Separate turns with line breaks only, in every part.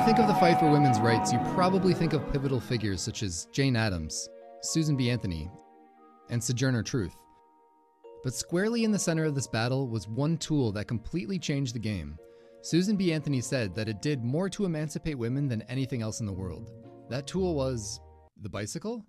think of the fight for women's rights, you probably think of pivotal figures such as Jane Addams, Susan B. Anthony, and Sojourner Truth. But squarely in the center of this battle was one tool that completely changed the game. Susan B. Anthony said that it did more to emancipate women than anything else in the world. That tool was the bicycle?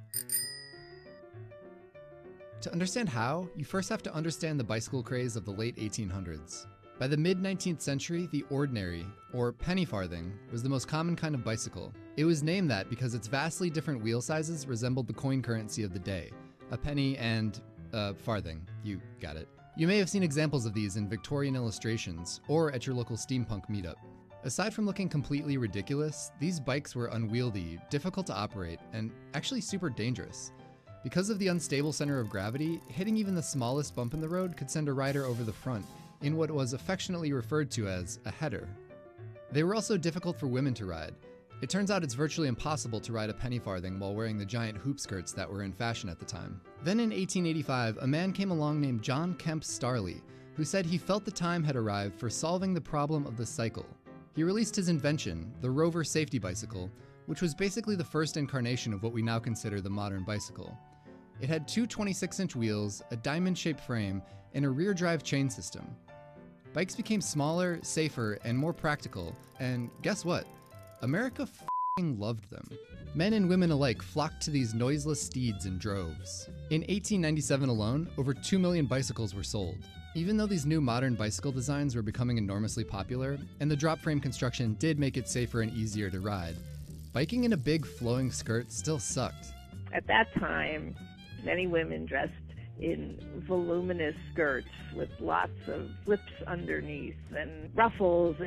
To understand how, you first have to understand the bicycle craze of the late 1800s. By the mid-19th century, the ordinary, or penny farthing, was the most common kind of bicycle. It was named that because its vastly different wheel sizes resembled the coin currency of the day, a penny and a farthing. You got it. You may have seen examples of these in Victorian illustrations, or at your local steampunk meetup. Aside from looking completely ridiculous, these bikes were unwieldy, difficult to operate, and actually super dangerous. Because of the unstable center of gravity, hitting even the smallest bump in the road could send a rider over the front, in what was affectionately referred to as a header. They were also difficult for women to ride. It turns out it's virtually impossible to ride a penny farthing while wearing the giant hoop skirts that were in fashion at the time. Then in 1885, a man came along named John Kemp Starley, who said he felt the time had arrived for solving the problem of the cycle. He released his invention, the Rover safety bicycle, which was basically the first incarnation of what we now consider the modern bicycle. It had two 26-inch wheels, a diamond-shaped frame, and a rear-drive chain system. Bikes became smaller, safer, and more practical, and guess what? America f***ing loved them. Men and women alike flocked to these noiseless steeds in droves. In 1897 alone, over 2 million bicycles were sold. Even though these new modern bicycle designs were becoming enormously popular, and the drop frame construction did make it safer and easier to ride, biking in a big flowing skirt still sucked.
At that time, many women dressed in voluminous skirts with lots of flips underneath and ruffles,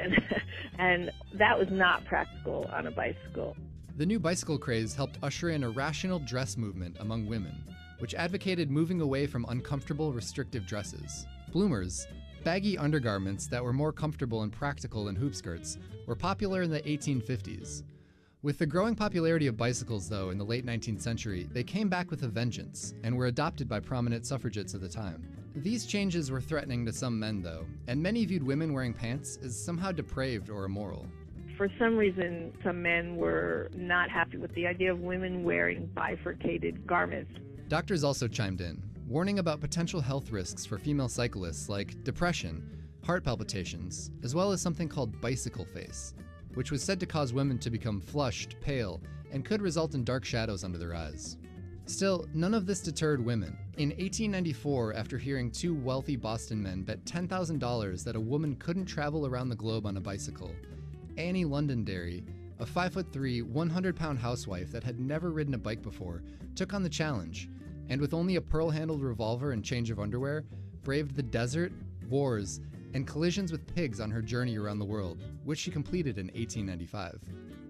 and that was not practical on a bicycle.
The new bicycle craze helped usher in a rational dress movement among women, which advocated moving away from uncomfortable, restrictive dresses. Bloomers, baggy undergarments that were more comfortable and practical than hoop skirts, were popular in the 1850s. With the growing popularity of bicycles, though, in the late 19th century, they came back with a vengeance, and were adopted by prominent suffragettes of the time. These changes were threatening to some men, though, and many viewed women wearing pants as somehow depraved or immoral.
For some reason, some men were not happy with the idea of women wearing bifurcated garments.
Doctors also chimed in, warning about potential health risks for female cyclists like depression, heart palpitations, as well as something called bicycle face, which was said to cause women to become flushed, pale, and could result in dark shadows under their eyes. Still, none of this deterred women. In 1894, after hearing two wealthy Boston men bet $10,000 that a woman couldn't travel around the globe on a bicycle, Annie Londonderry, a 5'3", 100-pound housewife that had never ridden a bike before, took on the challenge, and with only a pearl-handled revolver and change of underwear, braved the desert, wars, and collisions with pigs on her journey around the world, which she completed in 1895.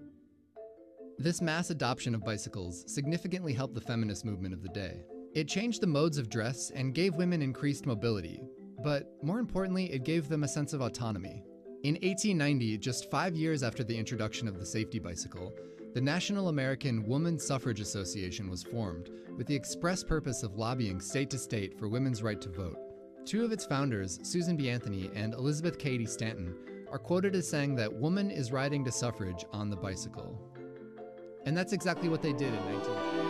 This mass adoption of bicycles significantly helped the feminist movement of the day. It changed the modes of dress and gave women increased mobility, but more importantly, it gave them a sense of autonomy. In 1890, just 5 years after the introduction of the safety bicycle, the National American Woman Suffrage Association was formed with the express purpose of lobbying state to state for women's right to vote. Two of its founders, Susan B. Anthony and Elizabeth Cady Stanton, are quoted as saying that woman is riding to suffrage on the bicycle. And that's exactly what they did in 19...